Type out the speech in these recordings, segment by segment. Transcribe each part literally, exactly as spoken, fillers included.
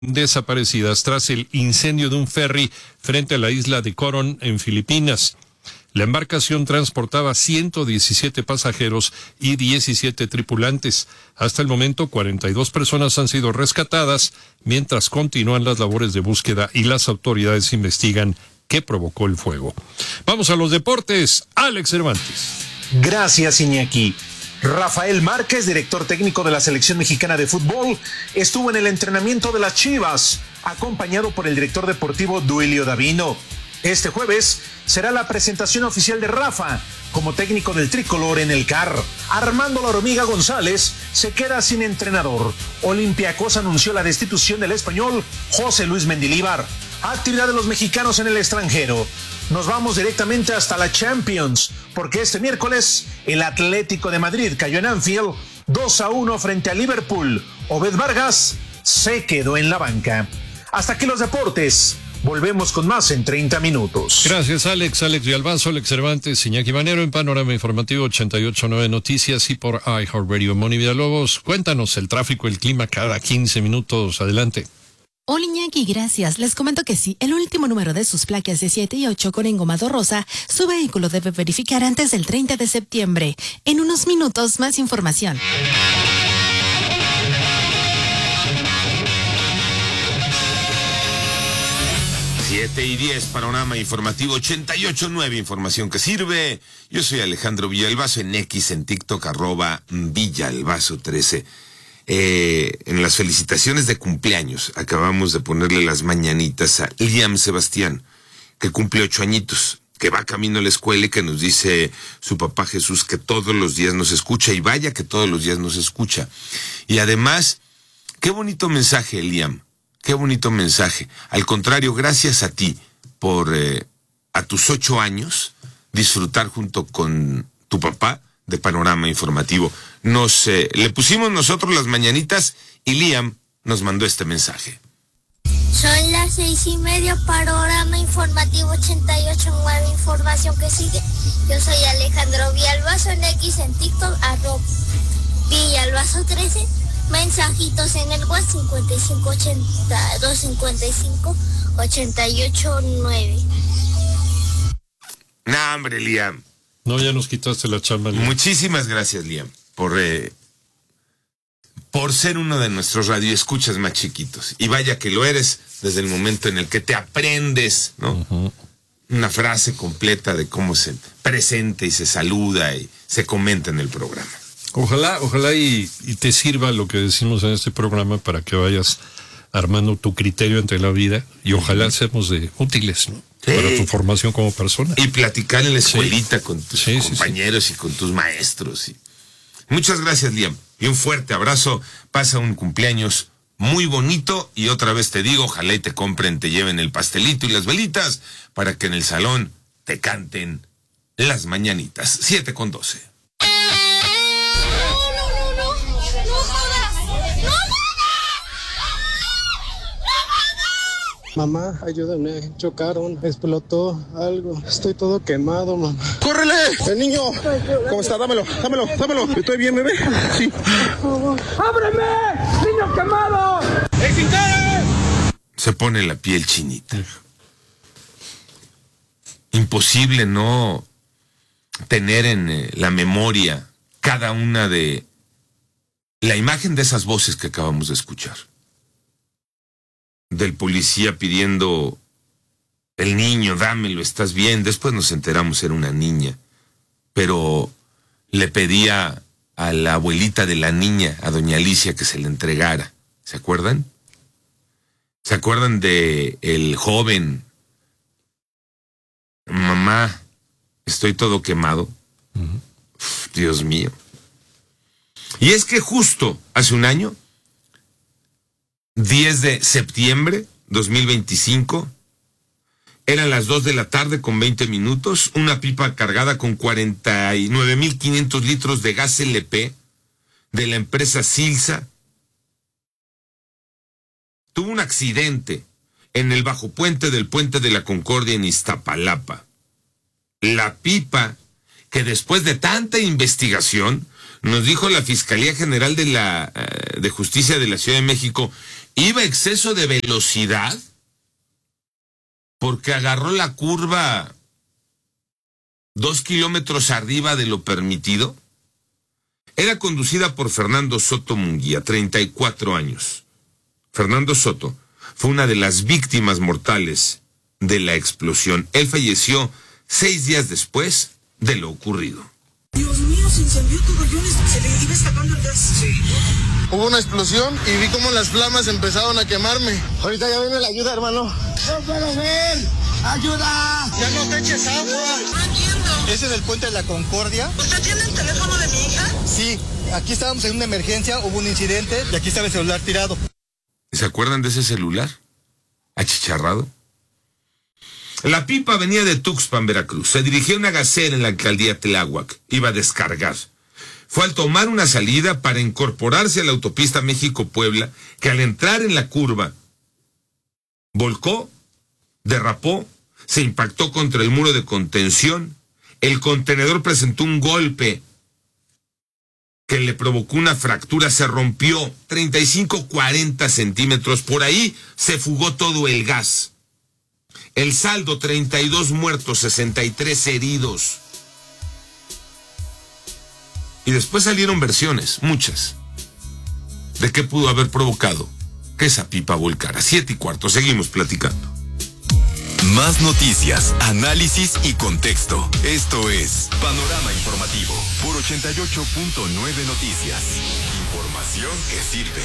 desaparecidas tras el incendio de un ferry frente a la isla de Coron en Filipinas. La embarcación transportaba ciento diecisiete pasajeros y diecisiete tripulantes. Hasta el momento, cuarenta y dos personas han sido rescatadas, mientras continúan las labores de búsqueda y las autoridades investigan qué provocó el fuego. Vamos a los deportes. Alex Cervantes. Gracias, Iñaki. Rafael Márquez, director técnico de la selección mexicana de fútbol, estuvo en el entrenamiento de las Chivas, acompañado por el director deportivo Duilio Davino. Este jueves será la presentación oficial de Rafa como técnico del tricolor en el C A R. Armando La Hormiga González se queda sin entrenador. Olympiacos anunció la destitución del español José Luis Mendilibar. Actividad de los mexicanos en el extranjero. Nos vamos directamente hasta la Champions, porque este miércoles el Atlético de Madrid cayó en Anfield dos a uno frente a Liverpool. Obed Vargas se quedó en la banca. Hasta aquí los deportes. Volvemos con más en treinta minutos. Gracias, Alex. Alex Villalbazo, Alex Cervantes, Iñaki Manero en Panorama Informativo ochenta y ocho punto nueve Noticias y por iHeartRadio. Moni Villalobos, cuéntanos el tráfico, el clima cada quince minutos. Adelante. Hola Iñaki, gracias. Les comento que sí, el último número de sus placas de siete y ocho con engomado rosa, su vehículo debe verificar antes del treinta de septiembre. En unos minutos, más información. siete y diez, Panorama Informativo ochenta y ocho punto nueve, información que sirve. Yo soy Alejandro Villalbazo, en X, en TikTok, arroba Villalbazo trece. Eh, en las felicitaciones de cumpleaños, acabamos de ponerle las mañanitas a Liam Sebastián, que cumple ocho añitos, que va camino a la escuela y que nos dice su papá Jesús que todos los días nos escucha, y vaya que todos los días nos escucha. Y además, qué bonito mensaje, Liam. Qué bonito mensaje. Al contrario, gracias a ti por, eh, a tus ocho años, disfrutar junto con tu papá de Panorama Informativo. Nos, eh, le pusimos nosotros las mañanitas y Liam nos mandó este mensaje. Son las seis y media, Panorama Informativo ochenta y ocho punto nueve, información que sigue. Yo soy Alejandro Villalbazo, en X, en TikTok, arroba Villalbazo trece. Mensajitos en el WhatsApp cincuenta y cinco ochenta y dos cincuenta y cinco ochenta y ocho nueve. No, hombre, Liam. No, ya nos quitaste la chamba, Liam. Muchísimas gracias, Liam, por, eh, por ser uno de nuestros radioescuchas más chiquitos. Y vaya que lo eres desde el momento en el que te aprendes, ¿no? Uh-huh. Una frase completa de cómo se presenta y se saluda y se comenta en el programa. Ojalá, ojalá y, y te sirva lo que decimos en este programa para que vayas armando tu criterio ante la vida y ojalá seamos de útiles, ¿no? Sí. Para tu formación como persona. Y platicar en la escuelita sí. con tus sí, compañeros sí, sí. y con tus maestros. Y... Muchas gracias, Liam. Y un fuerte abrazo. Pasa un cumpleaños muy bonito y otra vez te digo, ojalá y te compren, te lleven el pastelito y las velitas para que en el salón te canten las mañanitas. siete con doce. Mamá, ayúdame, chocaron, explotó algo, estoy todo quemado, mamá. ¡Córrele! ¡El niño! ¿Cómo está? Dámelo, dámelo, dámelo. ¿Estoy bien, bebé? Sí. ¡Ábreme! ¡Niño quemado! ¡Exitare! Se pone la piel chinita. Imposible no tener en eh, la memoria cada una de la imagen de esas voces que acabamos de escuchar. Del policía pidiendo, el niño, dámelo, estás bien. Después nos enteramos era una niña, pero le pedía a la abuelita de la niña, a doña Alicia, que se le entregara. ¿Se acuerdan? ¿Se acuerdan de el joven? Mamá, estoy todo quemado. Uh-huh. Uf, Dios mío. Y es que justo hace un año, diez de septiembre dos mil veinticinco, eran las dos de la tarde con veinte minutos, una pipa cargada con cuarenta y nueve mil quinientos litros de gas L P de la empresa Silsa tuvo un accidente en el bajo puente del Puente de la Concordia en Iztapalapa. La pipa, que después de tanta investigación Nos dijo la Fiscalía General de la de Justicia de la Ciudad de México, iba a exceso de velocidad porque agarró la curva dos kilómetros arriba de lo permitido. Era conducida por Fernando Soto Munguía, treinta y cuatro años. Fernando Soto fue una de las víctimas mortales de la explosión. Él falleció seis días después de lo ocurrido. Dios mío, se incendió todo, yo se le iba escapando el gas. Sí. Hubo una explosión y vi cómo las flamas empezaron a quemarme. Ahorita ya viene la ayuda, hermano. ¡No puedo ver! ¡Ayuda! ¡Ya no te eches agua! No entiendo. ¿Ese es el puente de la Concordia? ¿Usted tiene el teléfono de mi hija? Sí, aquí estábamos en una emergencia, hubo un incidente y aquí estaba el celular tirado. ¿Se acuerdan de ese celular? Achicharrado. La pipa venía de Tuxpan, Veracruz. Se dirigía a una gasera en la alcaldía Tláhuac. Iba a descargar. Fue al tomar una salida para incorporarse a la autopista México-Puebla, que al entrar en la curva, volcó, derrapó, se impactó contra el muro de contención. El contenedor presentó un golpe que le provocó una fractura, se rompió treinta y cinco, cuarenta centímetros. Por ahí se fugó todo el gas. El saldo, treinta y dos muertos, sesenta y tres heridos. Y después salieron versiones, muchas, de qué pudo haber provocado que esa pipa volcara. Siete y cuarto, seguimos platicando. Más noticias, análisis y contexto. Esto es Panorama Informativo por ochenta y ocho punto nueve Noticias. Información que sirve.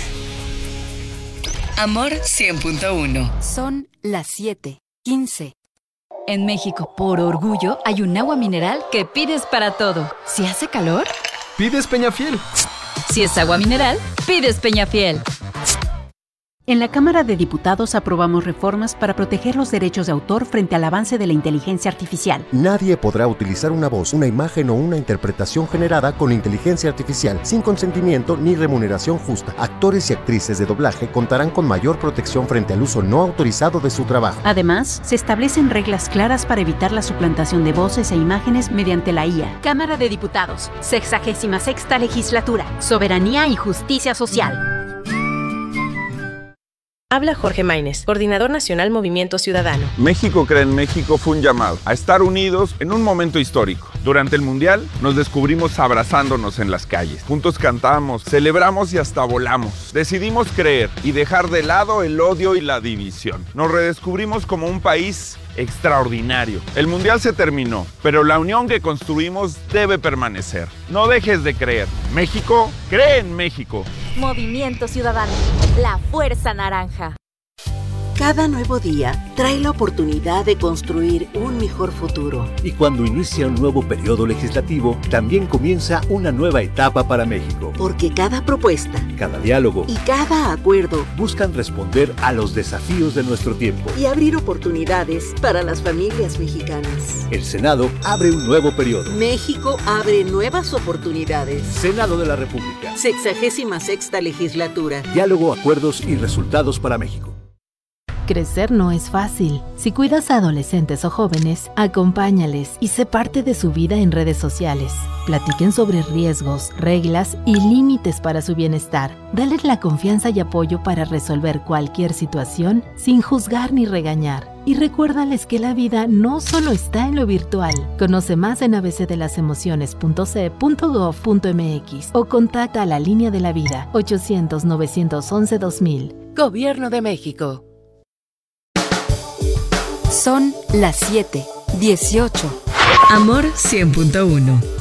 Amor cien punto uno. Son las siete quince. En México, por orgullo, hay un agua mineral que pides para todo. Si hace calor, pides Peñafiel. Si es agua mineral, pides Peñafiel. En la Cámara de Diputados aprobamos reformas para proteger los derechos de autor frente al avance de la inteligencia artificial. Nadie podrá utilizar una voz, una imagen o una interpretación generada con inteligencia artificial sin consentimiento ni remuneración justa. Actores y actrices de doblaje contarán con mayor protección frente al uso no autorizado de su trabajo. Además, se establecen reglas claras para evitar la suplantación de voces e imágenes mediante la I A. Cámara de Diputados, sexagésima sexta legislatura, soberanía y justicia social. Habla Jorge Maínez, Coordinador Nacional Movimiento Ciudadano. México Cree en México fue un llamado a estar unidos en un momento histórico. Durante el Mundial nos descubrimos abrazándonos en las calles. Juntos cantamos, celebramos y hasta volamos. Decidimos creer y dejar de lado el odio y la división. Nos redescubrimos como un país extraordinario. El Mundial se terminó, pero la unión que construimos debe permanecer. No dejes de creer. México cree en México. Movimiento Ciudadano, la fuerza naranja. Cada nuevo día trae la oportunidad de construir un mejor futuro. Y cuando inicia un nuevo periodo legislativo, también comienza una nueva etapa para México. Porque cada propuesta, cada diálogo y cada acuerdo buscan responder a los desafíos de nuestro tiempo y abrir oportunidades para las familias mexicanas. El Senado abre un nuevo periodo. México abre nuevas oportunidades. Senado de la República. Sexagésima sexta legislatura. Diálogo, acuerdos y resultados para México. Crecer no es fácil. Si cuidas a adolescentes o jóvenes, acompáñales y sé parte de su vida en redes sociales. Platiquen sobre riesgos, reglas y límites para su bienestar. Dales la confianza y apoyo para resolver cualquier situación sin juzgar ni regañar. Y recuérdales que la vida no solo está en lo virtual. Conoce más en a b c de las emociones punto c e punto gov punto m x o contacta a la Línea de la Vida ochocientos, novecientos once, dos mil. Gobierno de México. Son las siete dieciocho. Amor cien punto uno.